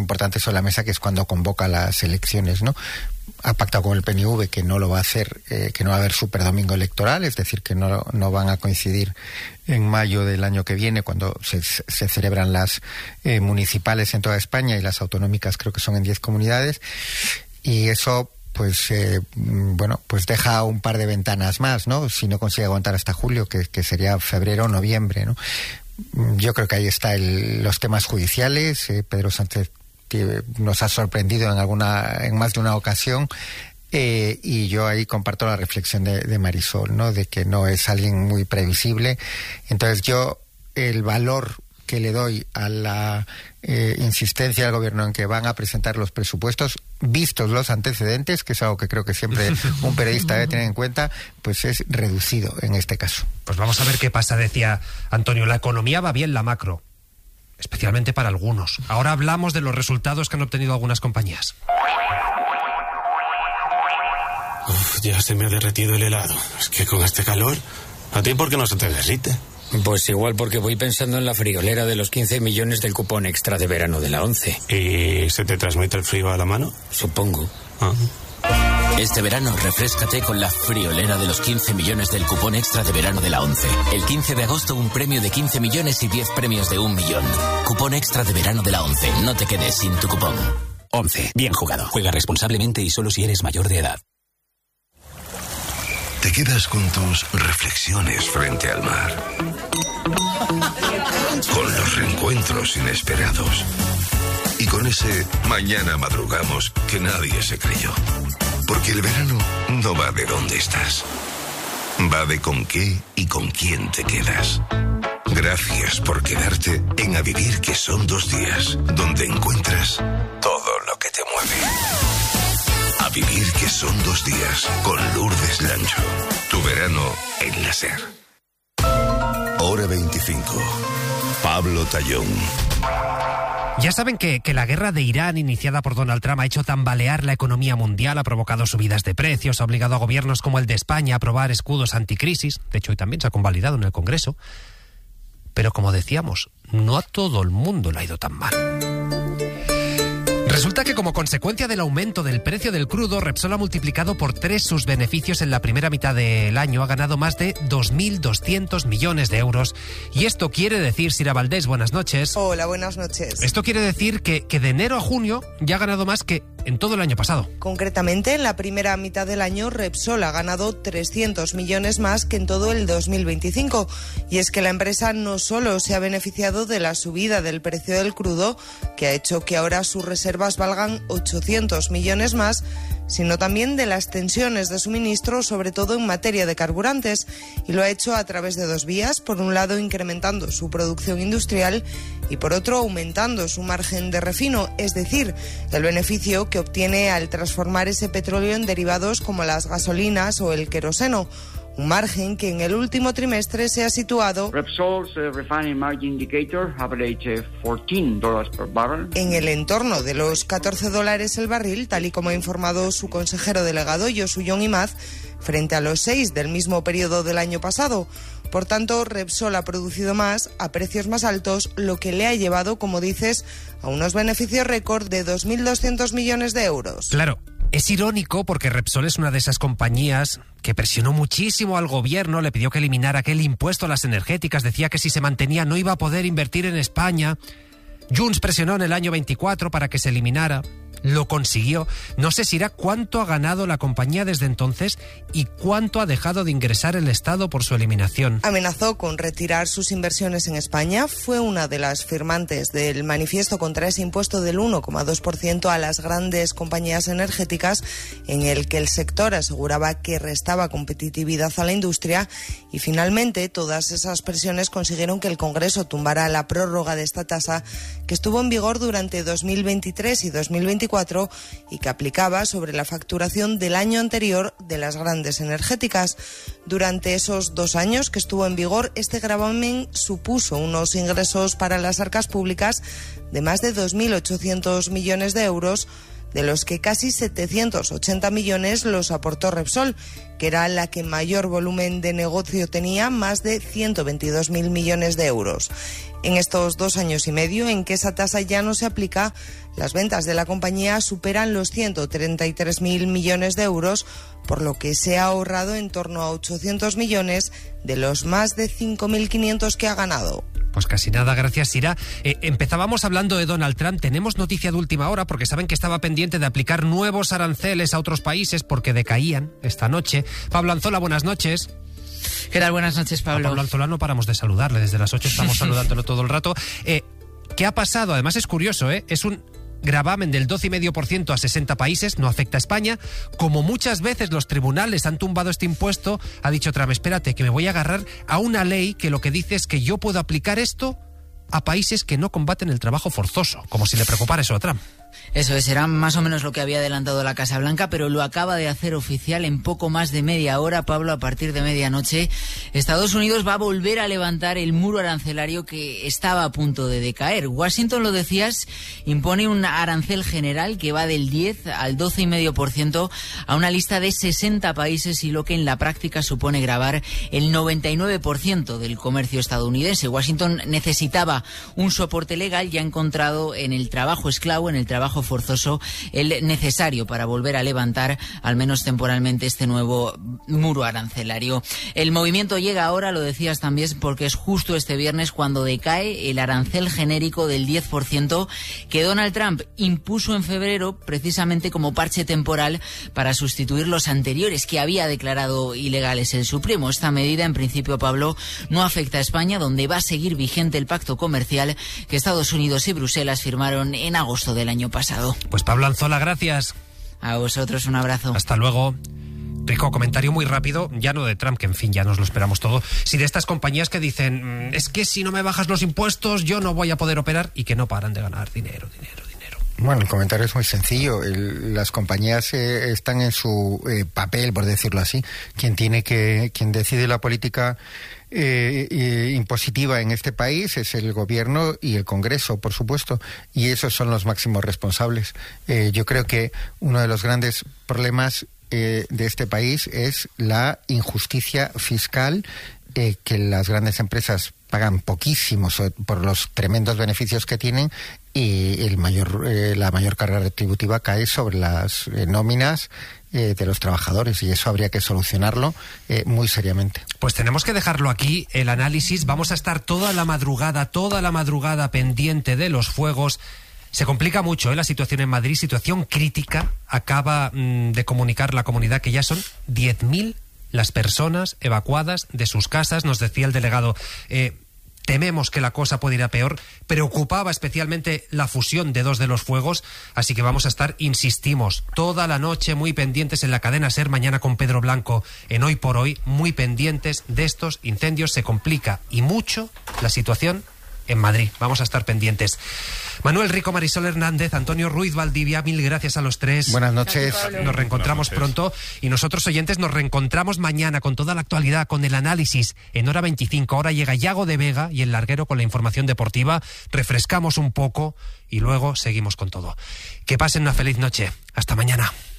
importante sobre la mesa, que es cuando convoca las elecciones, ¿no? Ha pactado con el PNV que no lo va a hacer, que no va a haber superdomingo electoral, es decir, que no van a coincidir en mayo del año que viene, cuando se celebran las municipales en toda España, y las autonómicas creo que son en 10 comunidades, y eso pues deja un par de ventanas más, ¿no? Si no consigue aguantar hasta julio, que sería febrero o noviembre, ¿no? Yo creo que ahí están los temas judiciales. Pedro Sánchez nos ha sorprendido en más de una ocasión, y yo ahí comparto la reflexión de Marisol, ¿no? De que no es alguien muy previsible. Entonces yo el valor que le doy a la insistencia del gobierno en que van a presentar los presupuestos, vistos los antecedentes, que es algo que creo que siempre un periodista debe tener en cuenta, pues es reducido en este caso. Pues vamos a ver qué pasa. Decía Antonio, la economía va bien, la macro, especialmente para algunos. Ahora hablamos de los resultados que han obtenido algunas compañías. Ya se me ha derretido el helado. Es que con este calor, ¿a ti por qué no se te derrite? Pues igual porque voy pensando en la friolera de los 15 millones del cupón extra de verano de la 11. ¿Y se te transmite el frío a la mano? Supongo. Este verano refréscate con la friolera de los 15 millones del cupón extra de verano de la 11. El 15 de agosto un premio de 15 millones y 10 premios de 1 millón. Cupón extra de verano de la 11. No te quedes sin tu cupón. 11. Bien jugado. Juega responsablemente y solo si eres mayor de edad. Te quedas con tus reflexiones frente al mar, con los reencuentros inesperados y con ese mañana madrugamos que nadie se creyó. Porque el verano no va de dónde estás, va de con qué y con quién te quedas. Gracias por quedarte en A Vivir, que son 2 días, donde encuentras todo lo que te mueve. A Vivir, que son 2 días, con Lourdes Lancho. Tu verano en la SER. Hora 25. Pablo Tallón. Ya saben que la guerra de Irán, iniciada por Donald Trump, ha hecho tambalear la economía mundial, ha provocado subidas de precios, ha obligado a gobiernos como el de España a aprobar escudos anticrisis. De hecho, hoy también se ha convalidado en el Congreso. Pero como decíamos, no a todo el mundo le ha ido tan mal. Resulta que como consecuencia del aumento del precio del crudo, Repsol ha multiplicado por 3 sus beneficios en la primera mitad del año, ha ganado más de 2.200 millones de euros. Y esto quiere decir, Sira Valdés, buenas noches. Hola, buenas noches. Esto quiere decir que de enero a junio ya ha ganado más que en todo el año pasado. Concretamente, en la primera mitad del año, Repsol ha ganado 300 millones más que en todo el 2025. Y es que la empresa no solo se ha beneficiado de la subida del precio del crudo, que ha hecho que ahora sus reservas valgan 800 millones más, sino también de las tensiones de suministro, sobre todo en materia de carburantes, y lo ha hecho a través de 2 vías: por un lado incrementando su producción industrial y por otro aumentando su margen de refino, es decir, el beneficio que obtiene al transformar ese petróleo en derivados como las gasolinas o el queroseno. Un margen que en el último trimestre se ha situado Repsol's refining margin indicator average $14 per barrel. En el entorno de los $14 el barril, tal y como ha informado su consejero delegado Josu Jon Imaz, frente a los 6 del mismo periodo del año pasado. Por tanto, Repsol ha producido más a precios más altos, lo que le ha llevado, como dices, a unos beneficios récord de 2.200 millones de euros. Claro. Es irónico porque Repsol es una de esas compañías que presionó muchísimo al gobierno, le pidió que eliminara aquel impuesto a las energéticas, decía que si se mantenía no iba a poder invertir en España. Junts presionó en el año 24 para que se eliminara, lo consiguió. No sé si irá cuánto ha ganado la compañía desde entonces y cuánto ha dejado de ingresar el Estado por su eliminación. Amenazó con retirar sus inversiones en España, fue una de las firmantes del manifiesto contra ese impuesto del 1,2% a las grandes compañías energéticas, en el que el sector aseguraba que restaba competitividad a la industria, y finalmente todas esas presiones consiguieron que el Congreso tumbara la prórroga de esta tasa, que estuvo en vigor durante 2023 y 2024 y que aplicaba sobre la facturación del año anterior de las grandes energéticas. Durante esos 2 años que estuvo en vigor, este gravamen supuso unos ingresos para las arcas públicas de más de 2.800 millones de euros, de los que casi 780 millones los aportó Repsol, que era la que mayor volumen de negocio tenía, más de 122.000 millones de euros. En estos 2 años y medio en que esa tasa ya no se aplica, las ventas de la compañía superan los 133.000 millones de euros, por lo que se ha ahorrado en torno a 800 millones de los más de 5.500 que ha ganado. Pues casi nada, gracias, Sira. Empezábamos hablando de Donald Trump. Tenemos noticia de última hora porque saben que estaba pendiente de aplicar nuevos aranceles a otros países porque decaían esta noche. Pablo Anzola, buenas noches. ¿Qué tal? Buenas noches, Pablo. A Pablo Anzola no paramos de saludarle. Desde las 8 estamos saludándolo todo el rato. ¿Qué ha pasado? Además es curioso, es un gravamen del 12,5% a 60 países, no afecta a España. Como muchas veces los tribunales han tumbado este impuesto, ha dicho Trump, espérate, que me voy a agarrar a una ley que lo que dice es que yo puedo aplicar esto a países que no combaten el trabajo forzoso, como si le preocupara eso a Trump. Eso es, era más o menos lo que había adelantado la Casa Blanca, pero lo acaba de hacer oficial en poco más de media hora, Pablo. A partir de medianoche, Estados Unidos va a volver a levantar el muro arancelario que estaba a punto de decaer. Washington, lo decías, impone un arancel general que va del 10 al 12,5% a una lista de 60 países, y lo que en la práctica supone gravar el 99% del comercio estadounidense. Washington necesitaba un soporte legal y ha encontrado en el trabajo esclavo, en el trabajo forzoso, el necesario para volver a levantar, al menos temporalmente, este nuevo muro arancelario. El movimiento llega ahora, lo decías también, porque es justo este viernes cuando decae el arancel genérico del 10% que Donald Trump impuso en febrero precisamente como parche temporal para sustituir los anteriores que había declarado ilegales el Supremo. Esta medida, en principio, Pablo, no afecta a España, donde va a seguir vigente el pacto comercial que Estados Unidos y Bruselas firmaron en agosto del año pasado. Pues Pablo Anzola, gracias. A vosotros un abrazo. Hasta luego. Rico, comentario muy rápido, ya no de Trump, que en fin, ya nos lo esperamos todo, si de estas compañías que dicen, es que si no me bajas los impuestos yo no voy a poder operar, y que no paran de ganar dinero. Bueno, el comentario es muy sencillo. Las compañías están en su papel, por decirlo así. Quien decide la política impositiva en este país es el gobierno y el Congreso, por supuesto, y esos son los máximos responsables. Yo creo que uno de los grandes problemas de este país es la injusticia fiscal, que las grandes empresas pagan poquísimo por los tremendos beneficios que tienen, y la mayor carga retributiva cae sobre las nóminas de los trabajadores, y eso habría que solucionarlo muy seriamente. Pues tenemos que dejarlo aquí, el análisis. Vamos a estar toda la madrugada pendiente de los fuegos. Se complica mucho la situación en Madrid, situación crítica. Acaba de comunicar la comunidad que ya son 10.000 las personas evacuadas de sus casas. Nos decía el delegado, tememos que la cosa puede ir a peor. Preocupaba especialmente la fusión de 2 de los fuegos, así que vamos a estar, insistimos, toda la noche muy pendientes en la cadena SER, mañana con Pedro Blanco en Hoy por Hoy, muy pendientes de estos incendios. Se complica y mucho la situación en Madrid. Vamos a estar pendientes. Manuel Rico, Marisol Hernández, Antonio Ruiz Valdivia, mil gracias a los tres. Buenas noches. Nos reencontramos pronto, y nosotros, oyentes, nos reencontramos mañana con toda la actualidad, con el análisis en hora 25. Ahora llega Yago de Vega y el Larguero con la información deportiva. Refrescamos un poco y luego seguimos con todo. Que pasen una feliz noche. Hasta mañana.